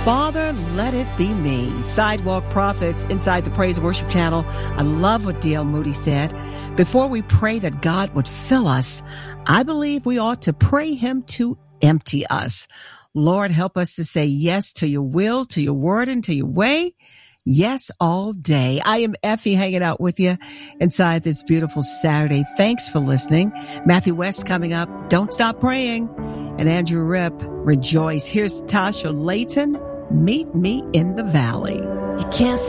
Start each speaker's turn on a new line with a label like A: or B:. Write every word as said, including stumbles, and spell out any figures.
A: Father, let it be me. Sidewalk Prophets inside the Praise Worship Channel. I love what D L Moody said. Before we pray that God would fill us, I believe we ought to pray him to empty us. Lord, help us to say yes to your will, to your word, and to your way. Yes, all day. I am Effie hanging out with you inside this beautiful Saturday. Thanks for listening. Matthew West coming up. Don't stop praying. And Andrew Rip, Rejoice. Here's Tasha Layton. Meet me in the valley.
B: You can't